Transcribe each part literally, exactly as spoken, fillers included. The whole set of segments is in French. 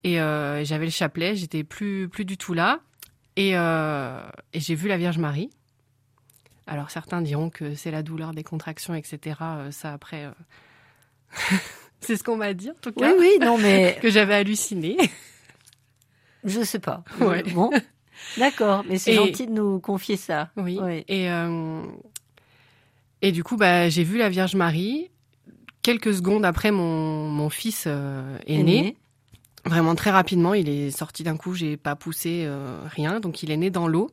Et euh, j'avais le chapelet, j'étais plus, plus du tout là. Et, euh, et j'ai vu la Vierge Marie. Alors certains diront que c'est la douleur des contractions, et cetera. Euh, ça après, euh... c'est ce qu'on m'a dit en tout cas. Oui, oui, non mais... que j'avais halluciné. Je sais pas. Ouais. Bon, d'accord, mais c'est Et... gentil de nous confier ça. Oui, oui. Et, euh... et du coup, bah, j'ai vu la Vierge Marie. Quelques secondes après, mon, mon fils euh, est, est né. né. Vraiment très rapidement, il est sorti d'un coup, j'ai pas poussé euh, rien, donc il est né dans l'eau.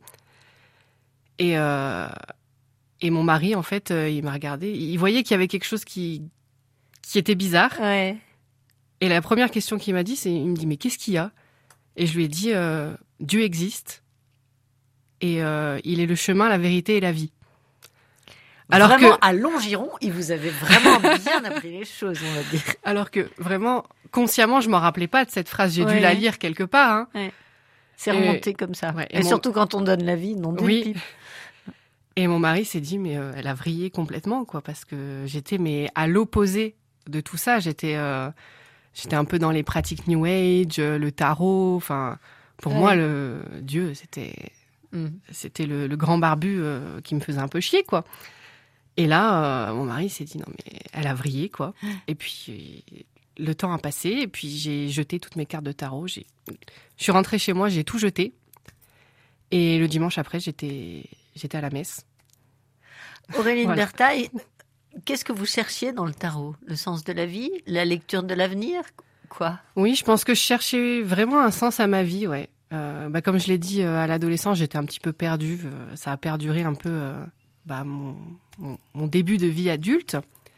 Et, euh, et mon mari, en fait, euh, il m'a regardé, il voyait qu'il y avait quelque chose qui, qui était bizarre. Ouais. Et la première question qu'il m'a dit, c'est, il me dit, mais qu'est-ce qu'il y a ? Et je lui ai dit, euh, Dieu existe, et euh, il est le chemin, la vérité et la vie. Alors vraiment, que, à Longiron, il vous avait vraiment bien appris les choses, on va dire. Alors que, vraiment, consciemment, je m'en rappelais pas de cette phrase. J'ai ouais. dû la lire quelque part. Hein. Ouais. C'est remonté et, comme ça. Ouais, et et mon... surtout quand on donne la vie, non de oui. pipe. Et mon mari s'est dit, mais euh, elle a vrillé complètement, quoi, parce que j'étais mais à l'opposé de tout ça. J'étais, euh, j'étais un peu dans les pratiques New Age, euh, le tarot. Enfin, pour ouais. moi, le Dieu, c'était, mm. c'était le, le grand barbu euh, qui me faisait un peu chier, quoi. Et là, euh, mon mari s'est dit, non, mais elle a vrillé, quoi. Et puis, le temps a passé, et puis j'ai jeté toutes mes cartes de tarot. J'ai... Je suis rentrée chez moi, j'ai tout jeté. Et le dimanche après, j'étais, j'étais à la messe. Auréline voilà. Bertaille, qu'est-ce que vous cherchiez dans le tarot ? Le sens de la vie ? La lecture de l'avenir ? Quoi ? Oui, je pense que je cherchais vraiment un sens à ma vie, ouais. Euh, bah, comme je l'ai dit, euh, à l'adolescence, j'étais un petit peu perdue. Euh, ça a perduré un peu... Euh, bah, mon, mon, mon début de vie adulte.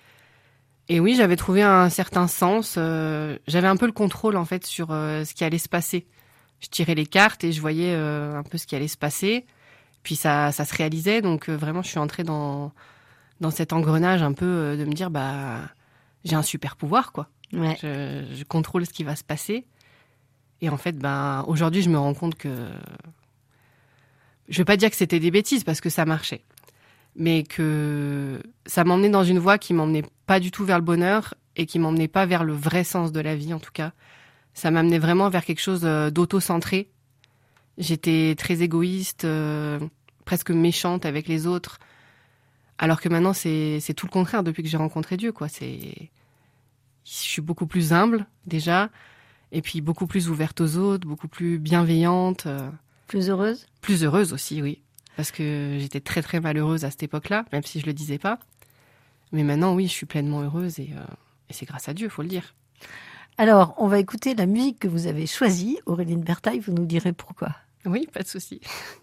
Et oui, j'avais trouvé un certain sens. Euh, j'avais un peu le contrôle, en fait, sur euh, ce qui allait se passer. Je tirais les cartes et je voyais euh, un peu ce qui allait se passer. Puis ça, ça se réalisait. Donc, euh, vraiment, je suis entrée dans, dans cet engrenage un peu euh, de me dire, bah, j'ai un super pouvoir, quoi. Ouais. Je, je contrôle ce qui va se passer. Et en fait, ben, aujourd'hui, je me rends compte que... Je vais pas dire que c'était des bêtises parce que ça marchait. Mais que ça m'emmenait dans une voie qui m'emmenait pas du tout vers le bonheur et qui m'emmenait pas vers le vrai sens de la vie, en tout cas. Ça m'amenait vraiment vers quelque chose d'auto-centré. J'étais très égoïste, euh, presque méchante avec les autres. Alors que maintenant, c'est, c'est tout le contraire depuis que j'ai rencontré Dieu, quoi. C'est... Je suis beaucoup plus humble, déjà, et puis beaucoup plus ouverte aux autres, beaucoup plus bienveillante. Euh... Plus heureuse ? Plus heureuse aussi, oui. Parce que j'étais très très malheureuse à cette époque-là, même si je le disais pas. Mais maintenant, oui, je suis pleinement heureuse et, euh, et c'est grâce à Dieu, il faut le dire. Alors, on va écouter la musique que vous avez choisie. Auréline Bertaille, vous nous direz pourquoi. Oui, pas de souci.